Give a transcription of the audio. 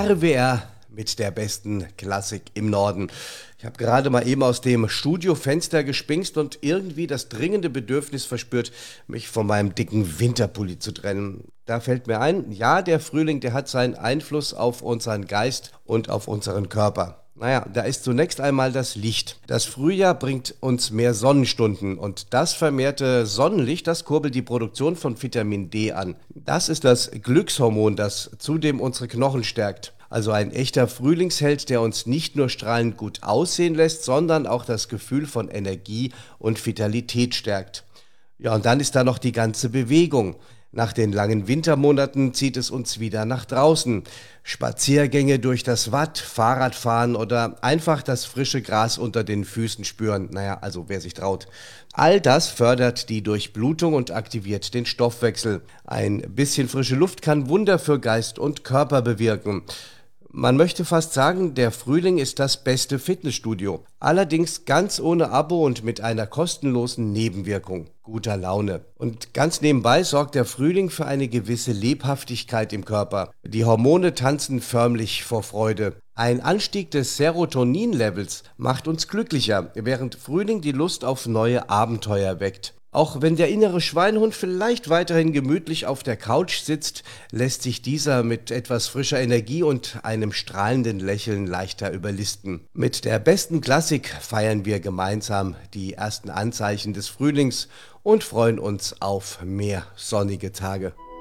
RWR mit der besten Klassik im Norden. Ich habe gerade mal eben aus dem Studiofenster gespingst und irgendwie das dringende Bedürfnis verspürt, mich von meinem dicken Winterpulli zu trennen. Da fällt mir ein, ja, der Frühling, der hat seinen Einfluss auf unseren Geist und auf unseren Körper. Naja, da ist zunächst einmal das Licht. Das Frühjahr bringt uns mehr Sonnenstunden und das vermehrte Sonnenlicht, das kurbelt die Produktion von Vitamin D an. Das ist das Glückshormon, das zudem unsere Knochen stärkt. Also ein echter Frühlingsheld, der uns nicht nur strahlend gut aussehen lässt, sondern auch das Gefühl von Energie und Vitalität stärkt. Ja, und dann ist da noch die ganze Bewegung. Nach den langen Wintermonaten zieht es uns wieder nach draußen. Spaziergänge durch das Watt, Fahrradfahren oder einfach das frische Gras unter den Füßen spüren. Naja, also wer sich traut. All das fördert die Durchblutung und aktiviert den Stoffwechsel. Ein bisschen frische Luft kann Wunder für Geist und Körper bewirken. Man möchte fast sagen, der Frühling ist das beste Fitnessstudio. Allerdings ganz ohne Abo und mit einer kostenlosen Nebenwirkung. Guter Laune. Und ganz nebenbei sorgt der Frühling für eine gewisse Lebhaftigkeit im Körper. Die Hormone tanzen förmlich vor Freude. Ein Anstieg des Serotonin-Levels macht uns glücklicher, während Frühling die Lust auf neue Abenteuer weckt. Auch wenn der innere Schweinehund vielleicht weiterhin gemütlich auf der Couch sitzt, lässt sich dieser mit etwas frischer Energie und einem strahlenden Lächeln leichter überlisten. Mit der besten Klassik feiern wir gemeinsam die ersten Anzeichen des Frühlings und freuen uns auf mehr sonnige Tage.